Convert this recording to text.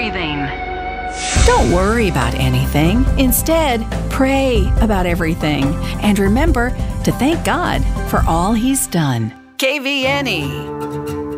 breathing. Don't worry about anything. Instead, pray about everything. And remember to thank God for all He's done. KVNE.